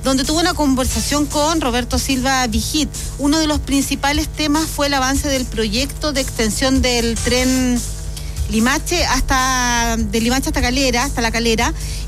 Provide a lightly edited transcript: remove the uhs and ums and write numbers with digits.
donde tuvo una conversación con Roberto Silva Vigit. Uno de los principales temas fue el avance del proyecto de extensión del tren Limache hasta Calera, hasta La Calera,